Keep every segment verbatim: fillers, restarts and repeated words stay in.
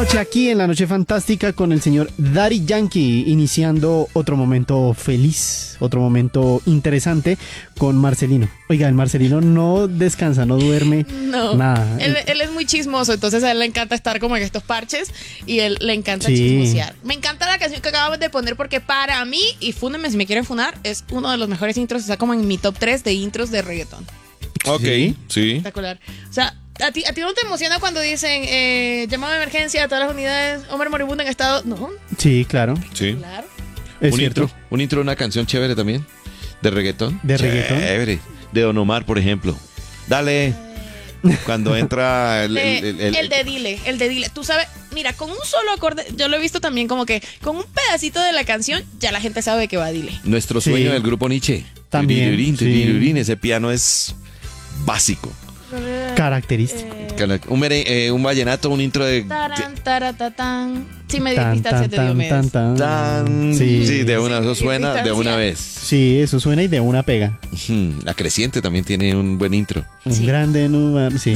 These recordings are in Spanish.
noche aquí en La Noche Fantástica con el señor Daddy Yankee, iniciando otro momento feliz, otro momento interesante con Marcelino. Oiga, el Marcelino no descansa, no duerme, no, nada. Él, él es muy chismoso, entonces a él le encanta estar como en estos parches y él le encanta Sí. chismosear. Me encanta la canción que acabamos de poner porque para mí, y fúndenme si me quieren funar, es uno de los mejores intros, está como en mi top tres de intros de reggaetón. Ok, Sí. sí. Espectacular. O sea, ¿a ti, ¿a ti no te emociona cuando dicen eh, llamado de emergencia a todas las unidades, hombre moribundo en estado? No, Sí, claro, Sí. claro. es Un cierto. intro, un intro de una canción chévere también. De reggaetón. De reggaetón. Chévere. De Don Omar, por ejemplo. Dale. Cuando entra el, Eh, el, el- el, el- de dile, el de dile. Tú sabes, mira, con un solo acorde, yo lo he visto también como que con un pedacito de la canción ya la gente sabe que va a dile. nuestro Sí. sueño del grupo Nietzsche. También, Tirirín, sí. tirirín, ese piano es básico. Característico. Eh, Un, mere- eh, un vallenato, un intro de... taran, taratatán. Sí, me di Tan, distancia, tan, te tan, Diomedes. tan, tan. Tan, Sí. sí, de una, Sí, eso suena de una distancia. vez. Sí, eso suena y de una pega. Ujú, La Creciente también tiene un buen intro. Un Sí. grande número, sí.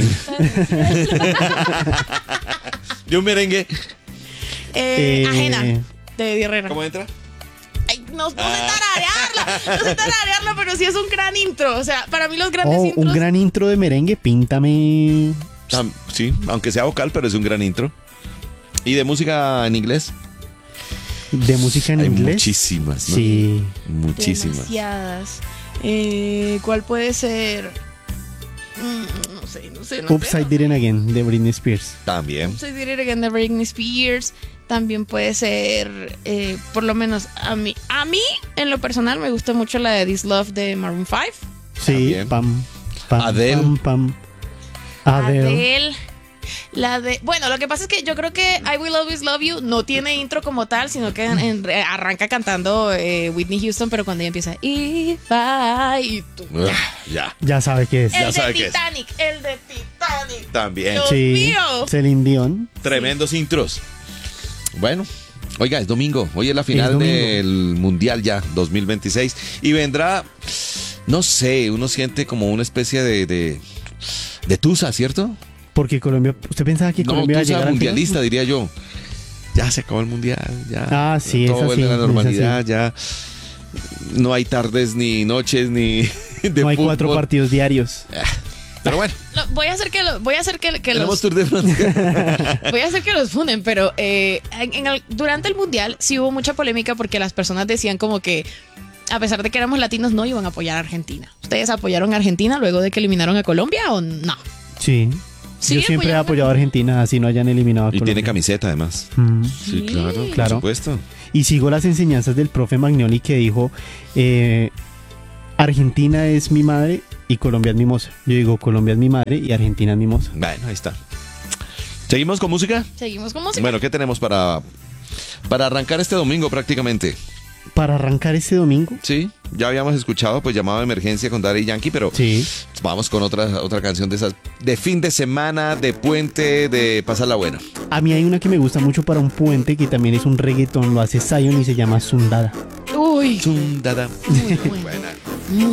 De un merengue. Eh, Eh, ajena, de Eddie Herrera. ¿Cómo entra? Ay, no, no sé tararearla, no sé tararearla, pero sí es un gran intro. O sea, para mí los grandes Oh, intros. un gran intro de merengue, píntame. Tam- sí, aunque sea vocal, pero es un gran intro. ¿Y de música en inglés? De música en Hay inglés. muchísimas, ¿no? Sí. Muchísimas. Demasiadas. Eh, ¿Cuál puede ser? Mm, no sé, no sé. No Oops, sé, I no. Did It Again de Britney Spears. También. Oops, I Did It Again de Britney Spears. También puede ser, eh, por lo menos a mí. A mí, en lo personal, me gusta mucho la de This Love de Maroon five. Sí, También. pam, pam, Adele. pam, pam. Adele. Adele. La de. Bueno, lo que pasa es que yo creo que I Will Always Love You no tiene intro como tal, sino que en- en- arranca cantando eh, Whitney Houston, pero cuando ella empieza. If I. y tú- Ugh, ya. Ya sabe qué es. El de sabe qué es. Titanic, el de Titanic. También. Dios Sí, mío. Celine Dion. Tremendos intros. Bueno, oiga, es domingo. Hoy es la final domingo. del Mundial ya, dos mil veintiséis. Y vendrá, no sé, uno siente como una especie de, de, de tusa, ¿cierto? Porque Colombia, ¿usted pensaba que No, Colombia iba a tusa llegar al final? mundialista, diría yo. Ya se acabó el Mundial, ya. Ah, sí, todo es vuelve así, a la es normalidad, así. ya. No hay tardes ni noches ni de No hay fútbol. cuatro partidos diarios. Pero bueno, Lo- voy a hacer que, lo- voy a hacer que, que tenemos los Tour de Francia. voy a hacer que los funden, pero eh, en- en el- durante el mundial sí hubo mucha polémica porque las personas decían como que a pesar de que éramos latinos no iban a apoyar a Argentina. ¿Ustedes apoyaron a Argentina luego de que eliminaron a Colombia o no? Sí. Sí, Yo siempre he apoyaron a apoyado a Argentina, así no hayan eliminado a Y Colombia. tiene camiseta además. Mm. Sí, Sí. claro, Claro. por supuesto. Y sigo las enseñanzas del profe Magnoli que dijo, eh, Argentina es mi madre y Colombia es mi moza. Yo digo, Colombia es mi madre y Argentina es mi moza. Bueno, ahí está. ¿Seguimos con música? Seguimos con música. Bueno, ¿qué tenemos para, para arrancar este domingo prácticamente? Para arrancar este domingo, Sí, ya habíamos escuchado pues llamado de emergencia con Daddy Yankee, pero sí, vamos con otra, otra canción de esas de fin de semana, de puente, de pasarla buena. a mí hay una que me gusta mucho para un puente que también es un reggaetón, lo hace Zion y se llama Sundada. Uy. Zundada. Muy bueno. Buena.